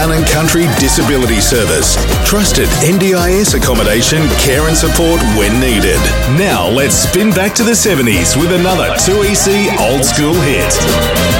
Town and Country Disability Service. Trusted NDIS accommodation, care and support when needed. Now let's spin back to the 70s with another 2EC old school hit.